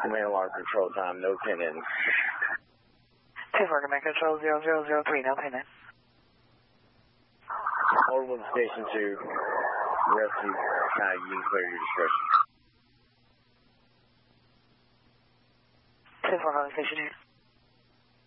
Command Alarm Control time, no pin in. 2-4 Command Control 0003, no pin in. Order 1 Station 2, rescue, you can clear your discretion. 2-4 Station 2.